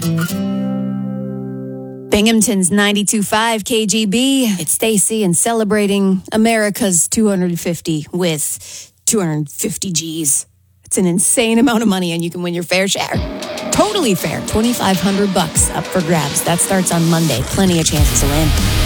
Binghamton's 92.5 KGB. It's Stacy and celebrating America's 250 with 250 G's. It's an insane amount of money, and you can win your fair share. Totally fair. $2,500 up for grabs. That starts on Monday. Plenty of chances to win.